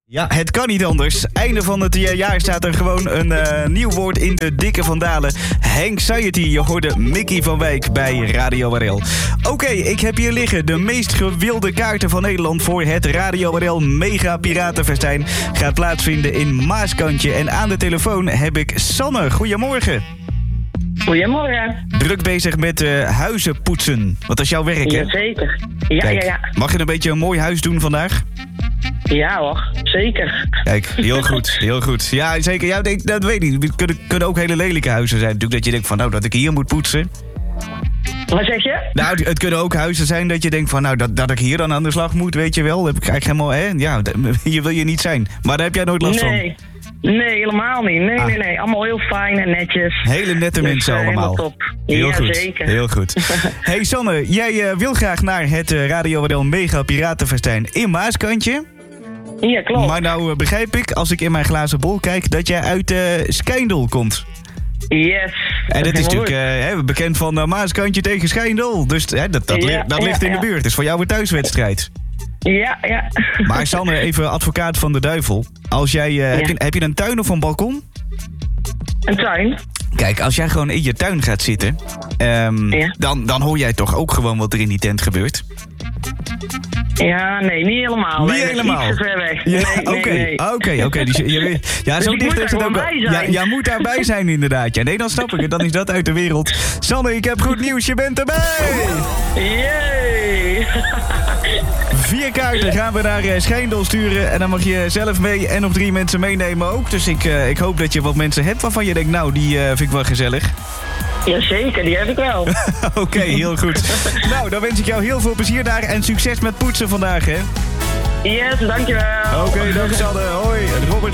Ja, het kan niet anders. Einde van het jaar staat er gewoon een nieuw woord in de dikke vandalen. Anxiety, je hoorde Mickey van Wijk bij Radio RL. Oké, ik heb hier liggen de meest gewilde kaarten van Nederland voor het Radio RL Mega Piratenfestijn. Gaat plaatsvinden in Maaskantje. En aan de telefoon heb ik Sanne. Goedemorgen. Goedemorgen. Druk bezig met huizen poetsen. Wat is jouw werk, hè? Jazeker. Ja, Kijk, ja. Mag je een beetje een mooi huis doen vandaag? Ja hoor, zeker. Kijk, heel goed, heel goed. Ja, zeker. Ja, dat weet ik niet. Het kunnen ook hele lelijke huizen zijn. Natuurlijk dat je denkt van, nou, dat ik hier moet poetsen. Wat zeg je? Nou, het kunnen ook huizen zijn dat je denkt van, nou, dat ik hier dan aan de slag moet, weet je wel. Dat heb ik eigenlijk helemaal, hè? Ja, hier wil je niet zijn. Maar daar heb jij nooit last van. Nee, helemaal niet. Nee. Allemaal heel fijn en netjes. Hele nette mensen allemaal. Top. Heel ja, goed, zeker. heel goed. Hey Sanne, jij wil graag naar het Radio RL Mega Piratenfestijn in Maaskantje. Ja, klopt. Maar nou begrijp ik, als ik in mijn glazen bol kijk, dat jij uit Schijndel komt. Yes. En dat is natuurlijk bekend van Maaskantje tegen Schijndel. Dus dat ligt in de buurt. Het is voor jou een thuiswedstrijd. Ja. Maar Sanne, even advocaat van de duivel. Als jij, heb je een tuin of een balkon? Een tuin? Kijk, als jij gewoon in je tuin gaat zitten, dan hoor jij toch ook gewoon wat er in die tent gebeurt? Ja, nee, niet helemaal. Niet helemaal? Iets te ver weg. Oké. Dus zo dicht is het ook wel. Ja, jij moet daarbij zijn inderdaad. Ja, nee, dan snap ik het. Dan is dat uit de wereld. Sanne, ik heb goed nieuws. Je bent erbij! Yay! 4 kaarten gaan we naar Schijndel sturen. En dan mag je zelf mee en nog 3 mensen meenemen ook. Dus ik hoop dat je wat mensen hebt waarvan je denkt, nou, die vind ik wel gezellig. Jazeker, die heb ik wel. Oké, heel goed. Nou, dan wens ik jou heel veel plezier daar en succes met poetsen vandaag, hè? Yes, dankjewel. Oké, dag Sanne. Hoi. Robert